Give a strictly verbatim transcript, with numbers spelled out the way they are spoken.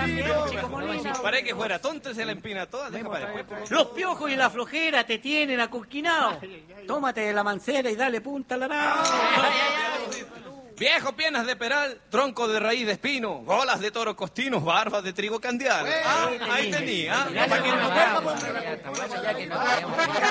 también, Chico Molina. Parece que fuera tonto y se la empina toda. Deja para después. Los piojos y la flojera te tienen acosquinado. Tómate la mancera y dale punta al arao. Viejo, piernas de peral, tronco de raíz de espino, bolas de toro costinos, barbas de trigo candial. Ah, ahí tenía.